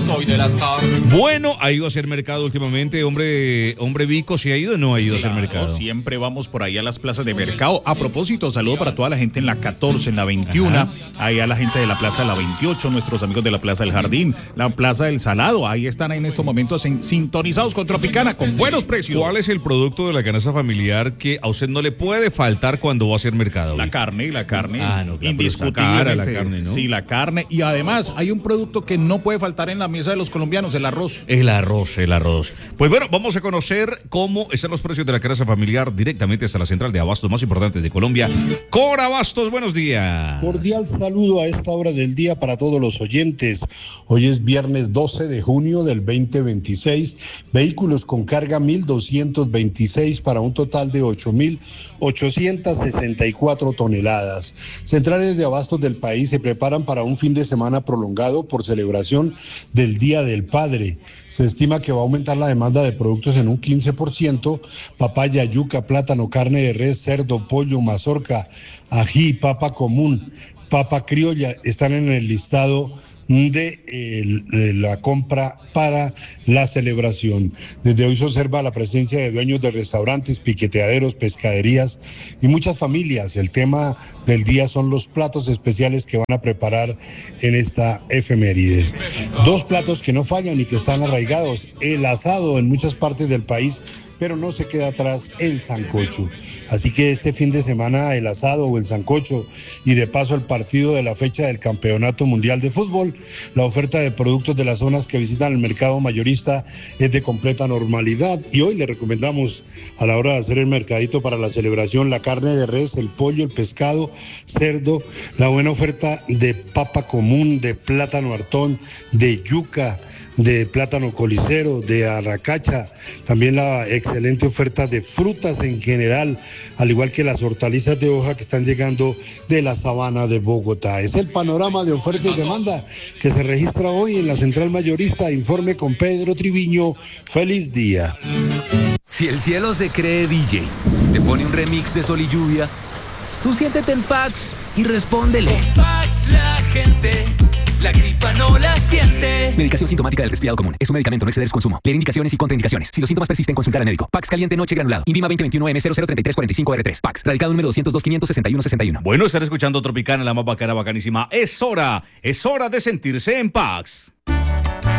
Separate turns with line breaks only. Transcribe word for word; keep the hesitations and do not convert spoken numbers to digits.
soy de las carnes.
Bueno, ¿ha ido a hacer mercado últimamente? Hombre, hombre Vico, ¿sí ha ido o no ha ido
Claro,
a hacer mercado?
Siempre vamos por ahí a las plazas de mercado. A propósito, saludo para toda la gente en la catorce, en la veintiuno,
Ajá.
ahí a la gente de la plaza de la veintiocho, nuestros amigos de la plaza del Jardín, la plaza del Salado, ahí están en estos momentos en, sintonizados con Tropicana, con buenos precios.
¿Cuál es el producto de la canasta familiar que a usted no le puede faltar cuando va a hacer mercado?
La
Vico?
carne, la carne,
Ah, no, claro, pero está
indiscutiblemente.
cara la carne, ¿no?
Sí, la carne. Y además hay un producto que no puede faltar en la mesa de los colombianos, el arroz.
El arroz, el arroz. Pues bueno, vamos a conocer cómo están los precios de la canasta familiar directamente hasta la central de abastos más importante de Colombia. Cora Abastos, buenos días.
Cordial saludo a esta hora del día para todos los oyentes. Hoy es viernes doce de junio del veinte veintiséis. Vehículos con carga mil doscientos veintiséis para un total de ocho mil ochocientos sesenta y cuatro toneladas. Centrales de abastos del país se preparan para un fin de semana prolongado por celebración del Día del Padre. Se estima que va a aumentar la demanda de productos en un quince por ciento. Papaya, yuca, plátano, carne de res, cerdo, pollo, mazorca, ají, papa común, papa criolla están en el listado de, eh, de la compra para la celebración. Desde hoy se observa la presencia de dueños de restaurantes, piqueteaderos, pescaderías y muchas familias. El tema del día son los platos especiales que van a preparar en esta efemérides. Dos platos que no fallan y que están arraigados: el asado en muchas partes del país, pero no se queda atrás el sancocho. Así que este fin de semana el asado o el sancocho y de paso el partido de la fecha del Campeonato Mundial de Fútbol. La oferta de productos de las zonas que visitan el mercado mayorista es de completa normalidad y hoy le recomendamos a la hora de hacer el mercadito para la celebración la carne de res, el pollo, el pescado, cerdo, la buena oferta de papa común, de plátano hartón, de yuca, de plátano colicero, de arracacha, también la excelente oferta de frutas en general, al igual que las hortalizas de hoja que están llegando de la sabana de Bogotá. Es el panorama de oferta y demanda que se registra hoy en la central mayorista. Informe con Pedro Triviño. Feliz día.
Si el cielo se cree D J, te pone un remix de Sol y Lluvia, tú siéntete en Pax y respóndele.
Con Pax la gente, la gripa no la siente.
Medicación sintomática del resfriado común. Es un medicamento, no exceder su consumo. Leer indicaciones y contraindicaciones. Si los síntomas persisten, consultar al médico. Pax caliente noche granulado. Invima veinte veintiuno M cero cero treinta y tres cuarenta y cinco R tres. Pax. Radicado número doscientos dos quinientos sesenta y uno sesenta y uno.
Bueno, estar escuchando Tropicana, la más bacana, bacanísima. Es hora, es hora de sentirse en Pax.